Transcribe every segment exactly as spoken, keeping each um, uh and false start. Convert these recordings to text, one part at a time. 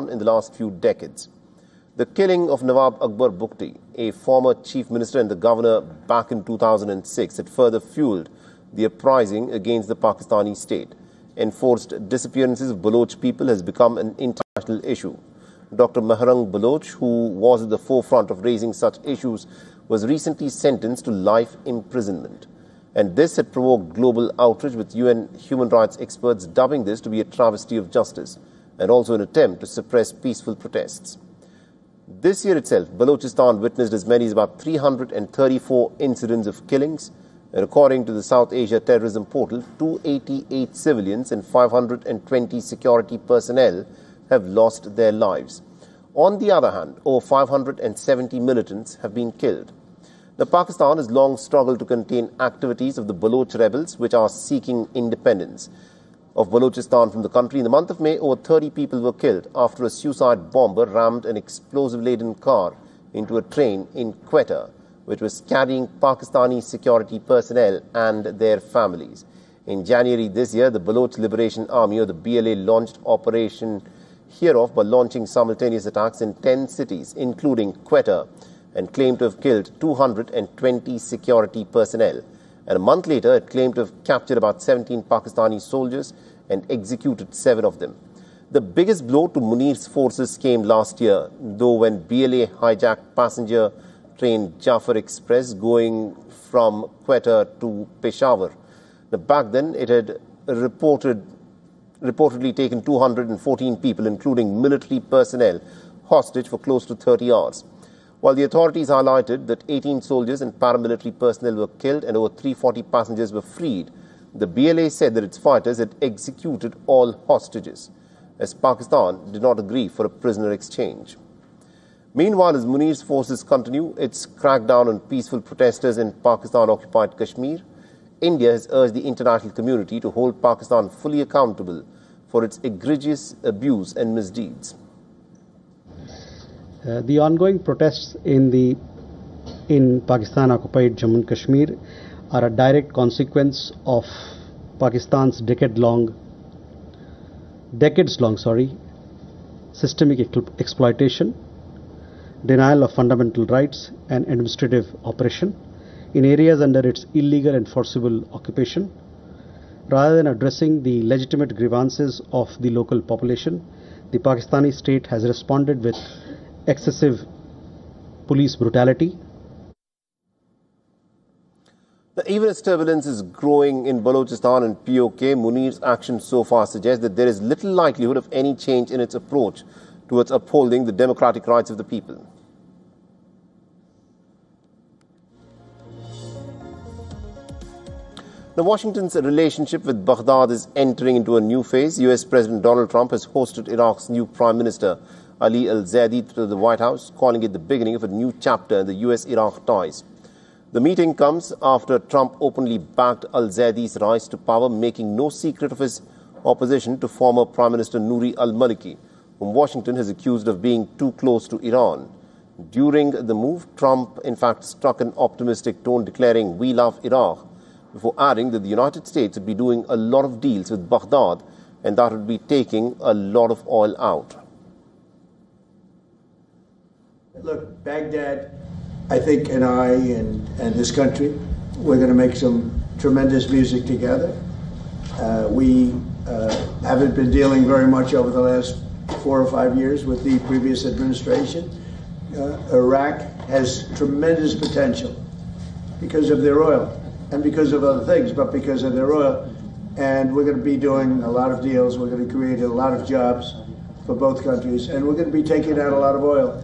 Pakistan in the last few decades. The killing of Nawab Akbar Bugti, a former chief minister and the governor back in two thousand six, had further fueled the uprising against the Pakistani state. Enforced disappearances of Baloch people has become an international issue. Doctor Mehrang Baloch, who was at the forefront of raising such issues, was recently sentenced to life imprisonment. And this had provoked global outrage, with U N human rights experts dubbing this to be a travesty of justice and also an attempt to suppress peaceful protests. This year itself, Balochistan witnessed as many as about three hundred thirty-four incidents of killings, and according to the South Asia Terrorism Portal, two hundred eighty-eight civilians and five hundred twenty security personnel have lost their lives. On the other hand, over five hundred seventy militants have been killed. Now, Pakistan has long struggled to contain activities of the Baloch rebels, which are seeking independence of Balochistan from the country. In the month of May, over thirty people were killed after a suicide bomber rammed an explosive-laden car into a train in Quetta, which was carrying Pakistani security personnel and their families. In January this year, the Baloch Liberation Army, or the B L A, launched Operation Hereof by launching simultaneous attacks in ten cities, including Quetta, and claimed to have killed two hundred twenty security personnel. And a month later, it claimed to have captured about seventeen Pakistani soldiers and executed seven of them. The biggest blow to Munir's forces came last year, though, when B L A hijacked passenger train Jafar Express going from Quetta to Peshawar. Now, back then, it had reported, reportedly taken two hundred fourteen people, including military personnel, hostage for close to thirty hours. While the authorities highlighted that eighteen soldiers and paramilitary personnel were killed and over three hundred forty passengers were freed, the B L A said that its fighters had executed all hostages, as Pakistan did not agree for a prisoner exchange. Meanwhile, as Munir's forces continue its crackdown on peaceful protesters in Pakistan-occupied Kashmir, India has urged the international community to hold Pakistan fully accountable for its egregious abuse and misdeeds. Uh, the ongoing protests in the in Pakistan-occupied Jammu and Kashmir are a direct consequence of Pakistan's decade-long, decades-long, sorry, systemic ex exploitation, denial of fundamental rights, and administrative oppression in areas under its illegal and forcible occupation. Rather than addressing the legitimate grievances of the local population, the Pakistani state has responded with excessive police brutality. Now, even as turbulence is growing in Balochistan and P O K, Munir's actions so far suggest that there is little likelihood of any change in its approach towards upholding the democratic rights of the people. Now, Washington's relationship with Baghdad is entering into a new phase. U S President Donald Trump has hosted Iraq's new Prime Minister, Ali al-Zaidi, to the White House, calling it the beginning of a new chapter in the U S Iraq ties. The meeting comes after Trump openly backed al-Zaidi's rise to power, making no secret of his opposition to former Prime Minister Nouri al-Maliki, whom Washington has accused of being too close to Iran. During the move, Trump, in fact, struck an optimistic tone, declaring, "We love Iraq," before adding that the United States would be doing a lot of deals with Baghdad and that would be taking a lot of oil out. Look, Baghdad, I think, and I and, and this country, we're going to make some tremendous music together. Uh, we uh, haven't been dealing very much over the last four or five years with the previous administration. Uh, Iraq has tremendous potential because of their oil and because of other things, but because of their oil. And we're going to be doing a lot of deals. We're going to create a lot of jobs for both countries, and we're going to be taking out a lot of oil.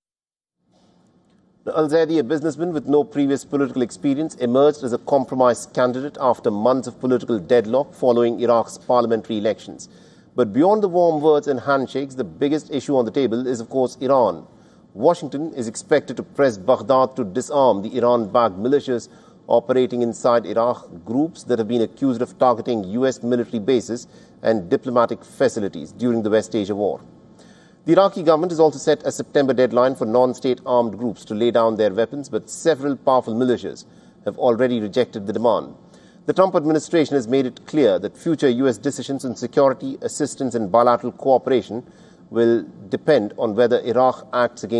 Al-Zaidi, a businessman with no previous political experience, emerged as a compromise candidate after months of political deadlock following Iraq's parliamentary elections. But beyond the warm words and handshakes, the biggest issue on the table is, of course, Iran. Washington is expected to press Baghdad to disarm the Iran-backed militias operating inside Iraq, groups that have been accused of targeting U S military bases and diplomatic facilities during the West Asia War. The Iraqi government has also set a September deadline for non-state armed groups to lay down their weapons, but several powerful militias have already rejected the demand. The Trump administration has made it clear that future U S decisions on security, assistance and bilateral cooperation will depend on whether Iraq acts against